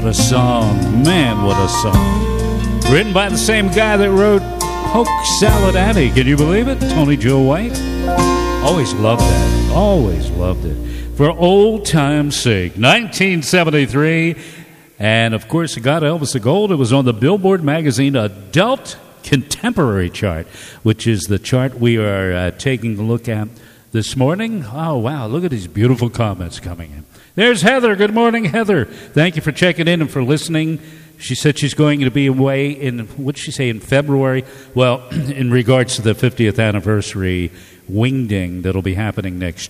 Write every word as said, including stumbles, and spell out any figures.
a song. Man, what a song. Written by the same guy that wrote Polk Salad Annie. Can you believe it? Tony Joe White. Always loved that. Always loved it. For old time's sake. nineteen seventy-three. And, of course, it got Elvis a gold. It was on the Billboard Magazine Adult Contemporary chart, which is the chart we are uh, taking a look at this morning. Oh, wow, look at these beautiful comments coming in. There's Heather. Good morning, Heather. Thank you for checking in and for listening. She said she's going to be away in, what did she say, in February? Well, in regards to the fiftieth anniversary wingding that'll be happening next